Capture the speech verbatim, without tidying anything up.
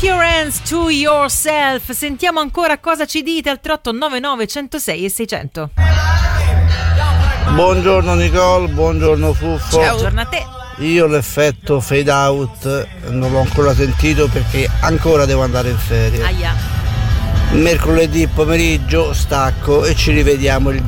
Your Hands to Yourself. Sentiamo ancora cosa ci dite al tre otto nove nove uno zero sei e seicento. Buongiorno Nicole, buongiorno Fuffo. Ciao. Buongiorno a te. Io l'effetto fade out non l'ho ancora sentito perché ancora devo andare in ferie. Aia. Mercoledì pomeriggio stacco e ci rivediamo il